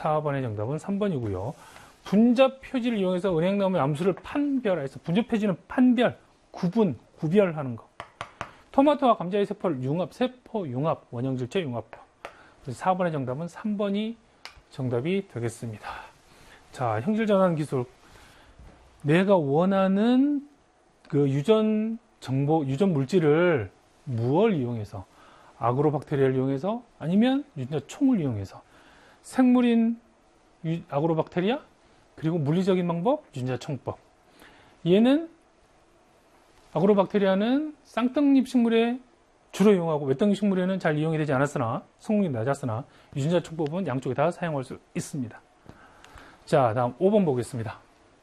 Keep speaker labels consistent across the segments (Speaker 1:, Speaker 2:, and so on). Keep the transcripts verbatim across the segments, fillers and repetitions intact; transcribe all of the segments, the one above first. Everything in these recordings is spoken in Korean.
Speaker 1: 사 번의 정답은 삼 번이고요. 분자 표지를 이용해서 은행나무의 암수를 판별해서 분자 표지는 판별, 구분, 구별하는 거. 토마토와 감자의 세포를 융합, 세포 융합, 원형질체 융합법. 그래서 사 번의 정답은 삼 번이 정답이 되겠습니다. 자, 형질 전환 기술. 내가 원하는 그 유전 정보, 유전 물질을 무엇을 이용해서, 아그로박테리아를 이용해서, 아니면 유전자 총을 이용해서, 생물인 유, 아그로박테리아, 그리고 물리적인 방법, 유전자 총법. 얘는 아그로박테리아는 쌍떡잎 식물에 주로 이용하고 외떡잎 식물에는 잘 이용이 되지 않았으나 성공률이 낮았으나 유전자 총법은 양쪽에 다 사용할 수 있습니다. 자, 다음 오 번 보겠습니다.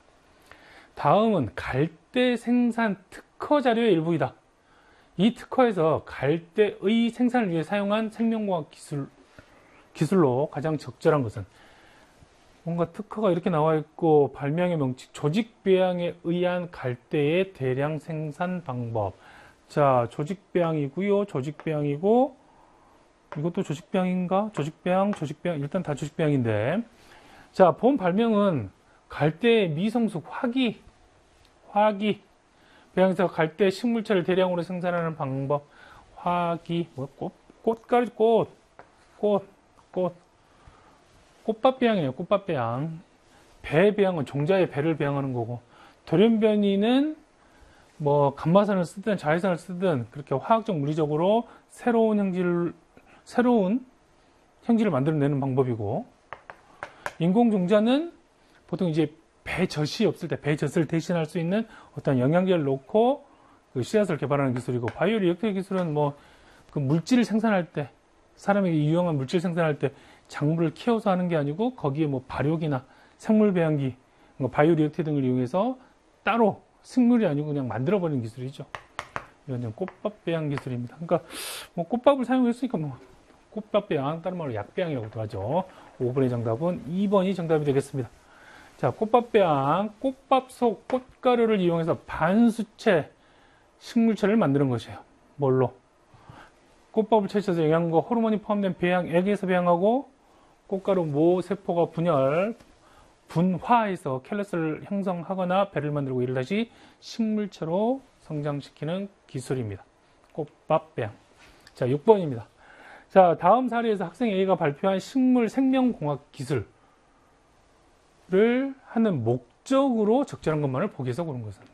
Speaker 1: 다음은 갈대 생산 특허 자료의 일부이다. 이 특허에서 갈대의 생산을 위해 사용한 생명공학 기술, 기술로 가장 적절한 것은, 뭔가 특허가 이렇게 나와 있고 발명의 명칭, 조직 배양에 의한 갈대의 대량 생산 방법. 자, 조직 배양이고요. 조직 배양이고, 이것도 조직 배양인가? 조직 배양, 조직 배양, 일단 다 조직 배양인데. 자, 본 발명은 갈대의 미성숙 화기, 화기 배양에서 갈대 식물체를 대량으로 생산하는 방법. 화기, 뭐 꽃, 꽃가루, 꽃, 꽃, 꽃. 꽃밥 배양이에요. 꽃밥 배양. 배 배양은 종자의 배를 배양하는 거고, 돌연변이는 뭐 감마선을 쓰든 자외선을 쓰든 그렇게 화학적 물리적으로 새로운 형질, 새로운 형질을 만들어내는 방법이고, 인공종자는 보통 이제 배젖이 없을 때 배젖을 대신할 수 있는 어떤 영양제를 넣고 그 씨앗을 개발하는 기술이고, 바이오 리액터 기술은 뭐 그 물질을 생산할 때, 사람에게 유용한 물질 생산할 때 작물을 키워서 하는 게 아니고 거기에 뭐 발효기나 생물 배양기, 뭐 바이오 리액터 등을 이용해서 따로 식물이 아니고 그냥 만들어버리는 기술이죠. 이건 꽃밥 배양 기술입니다. 그러니까 뭐 꽃밥을 사용했으니까 뭐 꽃밥 배양, 다른 말로 약 배양이라고도 하죠. 오 번의 정답은 이 번이 정답이 되겠습니다. 자, 꽃밥 배양, 꽃밥 속 꽃가루를 이용해서 반수체 식물체를 만드는 것이에요. 뭘로? 꽃밥을 채취해서 영양과 호르몬이 포함된 배양액에서 배양하고, 꽃가루 모 세포가 분열, 분화해서 켈러스를 형성하거나 배를 만들고 이를 다시 식물체로 성장시키는 기술입니다. 꽃밥 배양. 자, 육 번입니다. 자, 다음 사례에서 학생 A가 발표한 식물 생명공학 기술을 하는 목적으로 적절한 것만을 보기 위해서 고른 것은,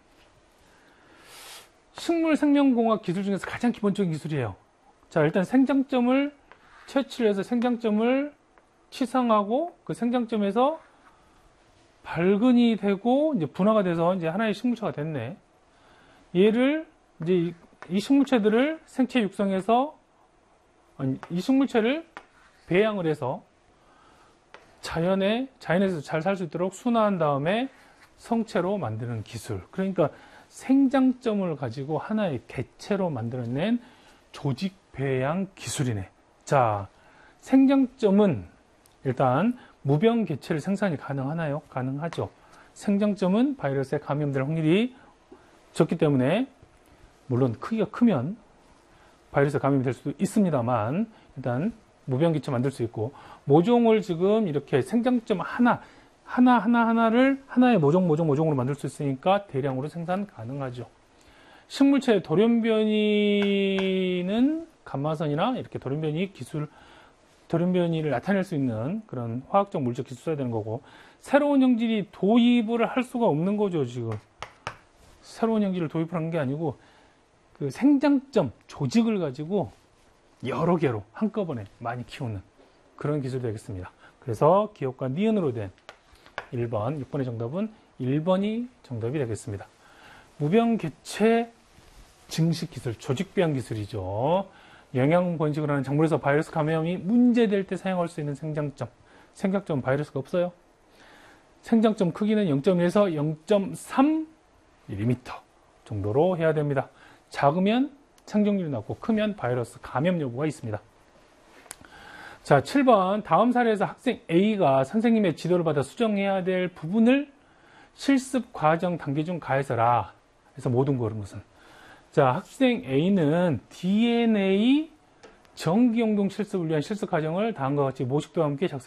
Speaker 1: 식물 생명공학 기술 중에서 가장 기본적인 기술이에요. 자, 일단 생장점을 채취를 해서 생장점을 치상하고 그 생장점에서 발근이 되고 이제 분화가 돼서 이제 하나의 식물체가 됐네. 얘를 이제 이, 이 식물체들을 생체 육성해서, 아니, 이 식물체를 배양을 해서 자연에, 자연에서 잘 살 수 있도록 순화한 다음에 성체로 만드는 기술. 그러니까 생장점을 가지고 하나의 개체로 만들어낸 조직 배양 기술이네. 자, 생장점은 일단 무병 개체를 생산이 가능하나요? 가능하죠. 생장점은 바이러스에 감염될 확률이 적기 때문에, 물론 크기가 크면 바이러스에 감염이 될 수도 있습니다만, 일단 무병 개체 만들 수 있고, 모종을 지금 이렇게 생장점 하나, 하나, 하나, 하나를 하나의 모종, 모종, 모종으로 만들 수 있으니까 대량으로 생산 가능하죠. 식물체의 돌연변이는 감마선이나 이렇게 돌연변이 기술, 돌연변이를 나타낼 수 있는 그런 화학적 물질 기술 써야 되는 거고, 새로운 형질이 도입을 할 수가 없는 거죠. 지금 새로운 형질을 도입을 하는 게 아니고 그 생장점 조직을 가지고 여러 개로 한꺼번에 많이 키우는 그런 기술이 되겠습니다. 그래서 기억과 니은으로 된 일 번, 육 번의 정답은 일 번이 정답이 되겠습니다. 무병개체 증식 기술, 조직 배양 기술이죠. 영양 번식을 하는 작물에서 바이러스 감염이 문제될 때 사용할 수 있는 생장점. 생장점 바이러스가 없어요. 생장점 크기는 영 점 일에서 영 점 삼 밀리미터 정도로 해야 됩니다. 작으면 생존율이 낮고 크면 바이러스 감염 여부가 있습니다. 자, 칠 번. 다음 사례에서 학생 A가 선생님의 지도를 받아 수정해야 될 부분을 실습 과정 단계 중 가해서라. 그래서 모든 고른 것은. 자, 학생 A는 디엔에이 정기용동 실습을 위한 실습 과정을 다음과 같이 모식도와 함께 작성